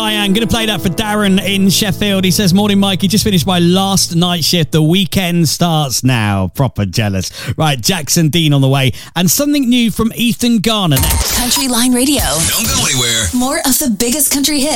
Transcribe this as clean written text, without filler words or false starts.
I am going to play that for Darren in Sheffield. He says, morning, Mikey. Just finished my last night shift. The weekend starts now. Proper jealous. Right, Jackson Dean on the way. And something new from Ethan Garner next. Country Line Radio. Don't go anywhere. More of the biggest country hits.